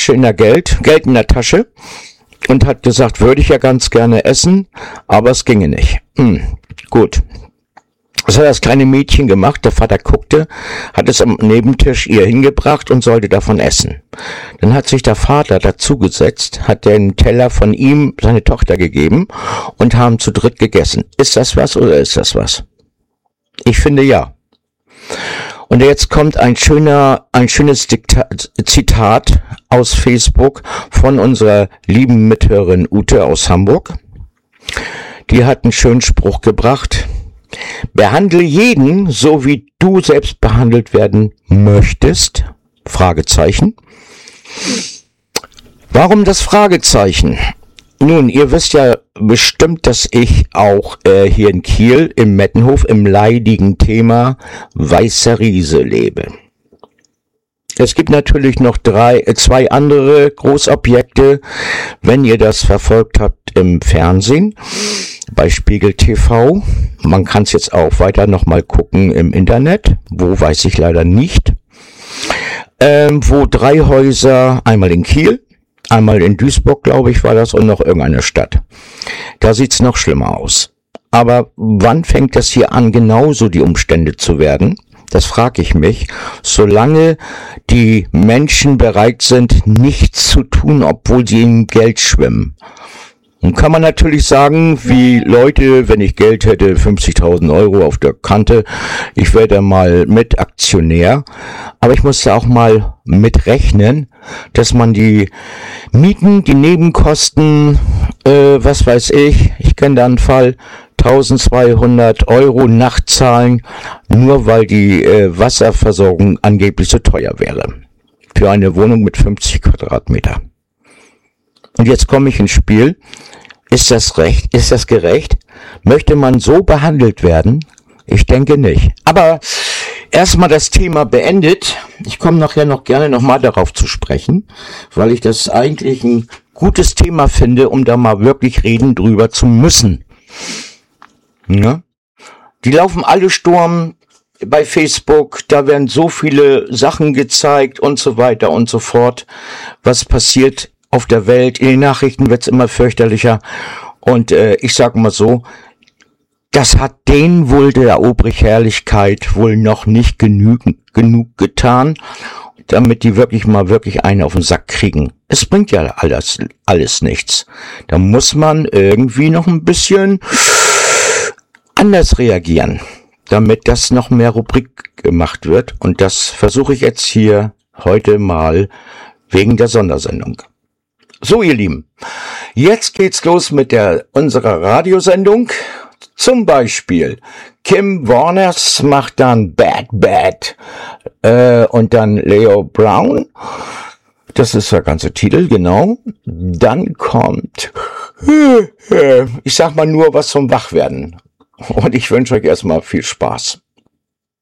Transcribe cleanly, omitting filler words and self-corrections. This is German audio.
Peitsche in der Geld in der Tasche und hat gesagt, würde ich ja ganz gerne essen, aber es ginge nicht. Gut. Das hat das kleine Mädchen gemacht, der Vater guckte, hat es am Nebentisch ihr hingebracht und sollte davon essen. Dann hat sich der Vater dazugesetzt, hat den Teller von ihm seine Tochter gegeben und haben zu dritt gegessen. Ist das was oder ist das was? Ich finde ja. Und jetzt kommt ein schönes Zitat aus Facebook von unserer lieben Mithörerin Ute aus Hamburg. Die hat einen schönen Spruch gebracht. Behandle jeden so, wie du selbst behandelt werden möchtest? Fragezeichen. Warum das Fragezeichen? Nun, ihr wisst ja bestimmt, dass ich auch hier in Kiel im Mettenhof im leidigen Thema Weißer Riese lebe. Es gibt natürlich noch zwei andere Großobjekte, wenn ihr das verfolgt habt im Fernsehen, bei Spiegel TV. Man kann es jetzt auch weiter nochmal gucken im Internet, wo weiß ich leider nicht. Wo 3 Häuser, einmal in Kiel, einmal in Duisburg, glaube ich, war das, und noch irgendeine Stadt. Da sieht's noch schlimmer aus. Aber wann fängt das hier an, genauso die Umstände zu werden? Das frage ich mich, solange die Menschen bereit sind, nichts zu tun, obwohl sie im Geld schwimmen. Und kann man natürlich sagen, wie Leute, wenn ich Geld hätte, 50.000 Euro auf der Kante, ich wäre da mal mit Aktionär. Aber ich muss da auch mal mitrechnen, dass man die Mieten, die Nebenkosten, was weiß ich kenne da einen Fall, 1200 Euro nachzahlen, nur weil die Wasserversorgung angeblich so teuer wäre. Für eine Wohnung mit 50 Quadratmeter. Und jetzt komme ich ins Spiel. Ist das recht? Ist das gerecht? Möchte man so behandelt werden? Ich denke nicht. Aber erstmal das Thema beendet. Ich komme nachher noch gerne nochmal darauf zu sprechen, weil ich das eigentlich ein gutes Thema finde, um da mal wirklich reden drüber zu müssen. Ja? Die laufen alle Sturm bei Facebook, da werden so viele Sachen gezeigt und so weiter und so fort. Was passiert auf der Welt? In den Nachrichten wird's immer fürchterlicher. Und ich sag mal so, das hat denen wohl der Obrigherrlichkeit wohl noch nicht genug getan, damit die wirklich einen auf den Sack kriegen. Es bringt ja alles nichts. Da muss man irgendwie noch ein bisschen anders reagieren, damit das noch mehr Rubrik gemacht wird. Und das versuche ich jetzt hier heute mal wegen der Sondersendung. So, ihr Lieben, jetzt geht's los mit unserer Radiosendung. Zum Beispiel Kim Warners macht dann Bad und dann Leo Brown. Das ist der ganze Titel, genau. Dann kommt, ich sag mal nur was zum Wachwerden. Und ich wünsche euch erstmal viel Spaß.